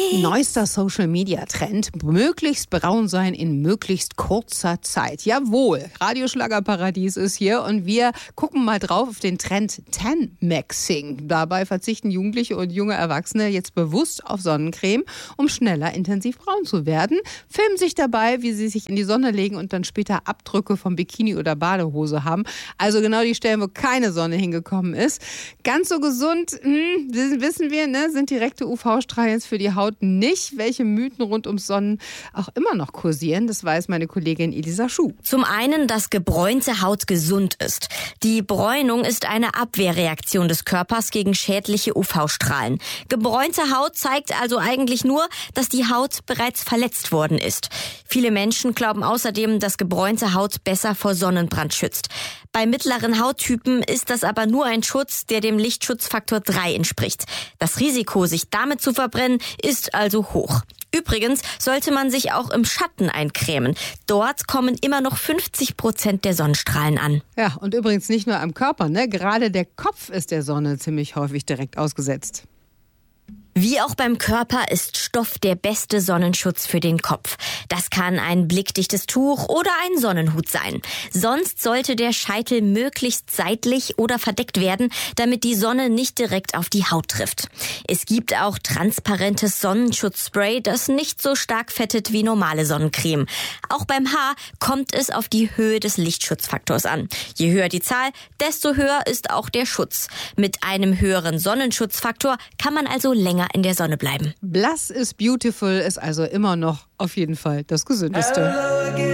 Neuester Social-Media-Trend: möglichst braun sein in möglichst kurzer Zeit. Jawohl, Radioschlagerparadies ist hier und wir gucken mal drauf auf den Trend Tan-Maxing. Dabei verzichten Jugendliche und junge Erwachsene jetzt bewusst auf Sonnencreme, um schneller intensiv braun zu werden, filmen sich dabei, wie sie sich in die Sonne legen und dann später Abdrücke vom Bikini oder Badehose haben. Also genau die Stellen, wo keine Sonne hingekommen ist. Ganz so gesund, wissen wir, ne, sind direkte UV-Strahlen jetzt für die Haut nicht. Welche Mythen rund ums Sonnen auch immer noch kursieren, das weiß meine Kollegin Elisa Schuh. Zum einen, dass gebräunte Haut gesund ist. Die Bräunung ist eine Abwehrreaktion des Körpers gegen schädliche UV-Strahlen. Gebräunte Haut zeigt also eigentlich nur, dass die Haut bereits verletzt worden ist. Viele Menschen glauben außerdem, dass gebräunte Haut besser vor Sonnenbrand schützt. Bei mittleren Hauttypen ist das aber nur ein Schutz, der dem Lichtschutzfaktor 3 entspricht. Das Risiko, sich damit zu verbrennen, ist also hoch. Übrigens sollte man sich auch im Schatten eincremen. Dort kommen immer noch 50% der Sonnenstrahlen an. Ja, und übrigens nicht nur am Körper, ne? Gerade der Kopf ist der Sonne ziemlich häufig direkt ausgesetzt. Wie auch beim Körper ist Stoff der beste Sonnenschutz für den Kopf. Das kann ein blickdichtes Tuch oder ein Sonnenhut sein. Sonst sollte der Scheitel möglichst seitlich oder verdeckt werden, damit die Sonne nicht direkt auf die Haut trifft. Es gibt auch transparentes Sonnenschutzspray, das nicht so stark fettet wie normale Sonnencreme. Auch beim Haar kommt es auf die Höhe des Lichtschutzfaktors an. Je höher die Zahl, desto höher ist auch der Schutz. Mit einem höheren Sonnenschutzfaktor kann man also länger in der Sonne bleiben. Blass is beautiful ist also immer noch auf jeden Fall das Gesündeste.